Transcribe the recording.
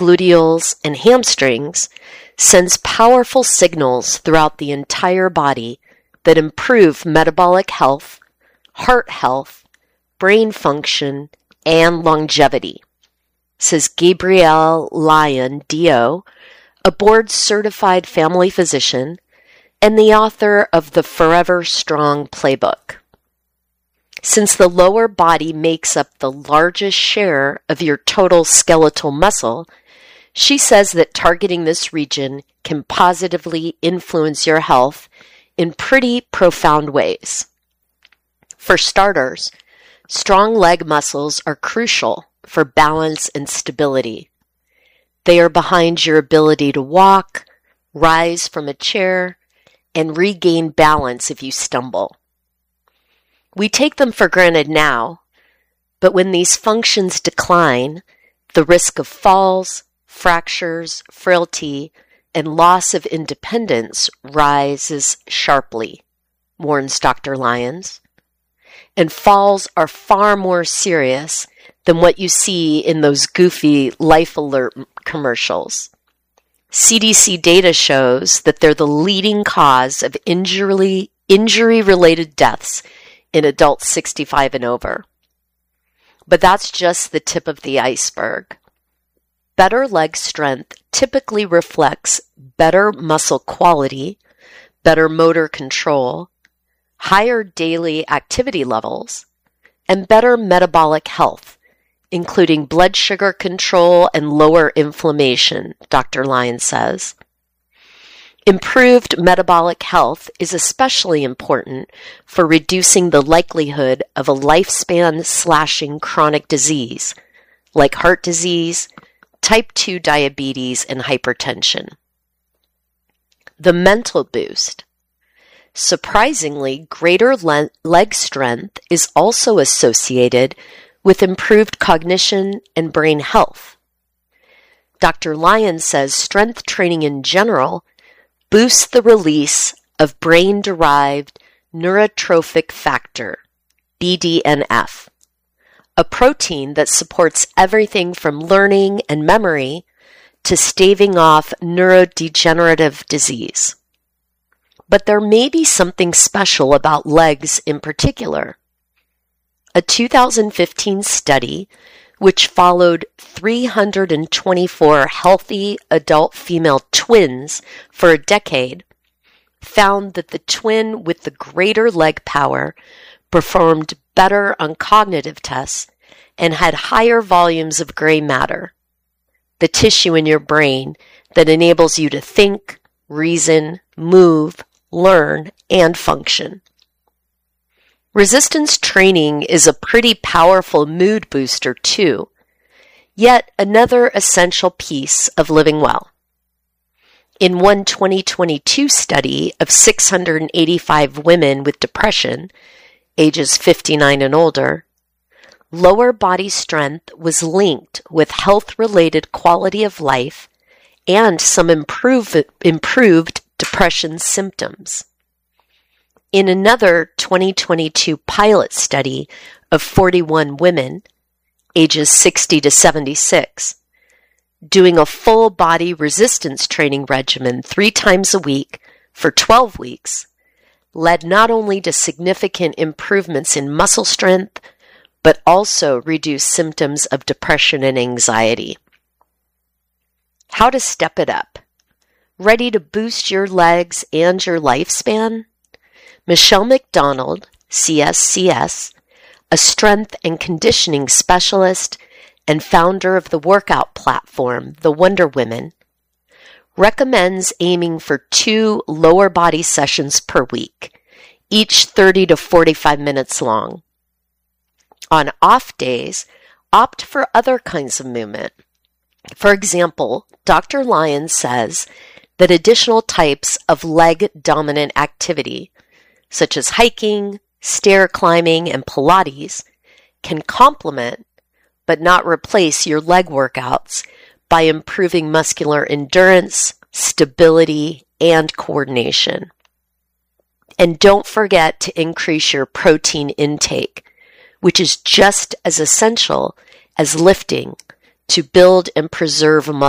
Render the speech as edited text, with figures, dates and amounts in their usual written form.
gluteals, and hamstrings sends powerful signals throughout the entire body that improve metabolic health, heart health, brain function, and longevity, says Gabrielle Lyon, DO, a board-certified family physician and the author of the Forever Strong Playbook. Since the lower body makes up the largest share of your total skeletal muscle, she says that targeting this region can positively influence your health in pretty profound ways. For starters, strong leg muscles are crucial for balance and stability. They are behind your ability to walk, rise from a chair, and regain balance if you stumble. We take them for granted now, but when these functions decline, the risk of falls, fractures, frailty, and loss of independence rises sharply, warns Dr. Lyons. And falls are far more serious than what you see in those goofy Life Alert commercials. CDC data shows that they're the leading cause of injury-related deaths in adults 65 and over. But that's just the tip of the iceberg. Better leg strength typically reflects better muscle quality, better motor control, higher daily activity levels, and better metabolic health, including blood sugar control and lower inflammation, Dr. Lyons says. Improved metabolic health is especially important for reducing the likelihood of a lifespan-slashing chronic disease like heart disease, type 2 diabetes, and hypertension. The mental boost. Surprisingly, greater leg strength is also associated with improved cognition and brain health. Dr. Lyons says strength training in general boosts the release of brain-derived neurotrophic factor, BDNF, a protein that supports everything from learning and memory to staving off neurodegenerative disease. But there may be something special about legs in particular. A 2015 study, which followed 324 healthy adult female twins for a decade, found that the twin with the greater leg power performed better on cognitive tests and had higher volumes of gray matter, the tissue in your brain that enables you to think, reason, move, learn, and function. Resistance training is a pretty powerful mood booster too, yet another essential piece of living well. In one 2022 study of 685 women with depression, ages 59 and older, lower body strength was linked with health-related quality of life and some improved depression symptoms. In another 2022 pilot study of 41 women, ages 60 to 76, doing a full-body resistance training regimen 3 times a week for 12 weeks, led not only to significant improvements in muscle strength, but also reduced symptoms of depression and anxiety. How to step it up? Ready to boost your legs and your lifespan? Michelle McDonald, CSCS, a strength and conditioning specialist and founder of the workout platform, The Wonder Women, recommends aiming for 2 lower body sessions per week, each 30 to 45 minutes long. On off days, opt for other kinds of movement. For example, Dr. Lyons says that additional types of leg-dominant activity, such as hiking, stair climbing, and Pilates, can complement but not replace your leg workouts by improving muscular endurance, stability, and coordination. And don't forget to increase your protein intake, which is just as essential as lifting to build and preserve muscle